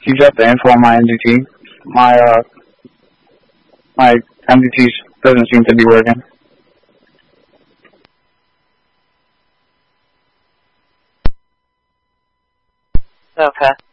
You got the info on my MDT. My MDT doesn't seem to be working. Okay.